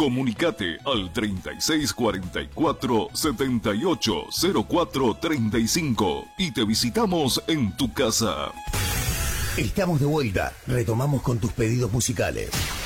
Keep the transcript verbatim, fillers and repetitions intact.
Comunicate al treinta y seis cuarenta y cuatro, setenta y ocho cero cuatro treinta y cinco y te visitamos en tu casa. Estamos de vuelta. Retomamos con tus pedidos musicales.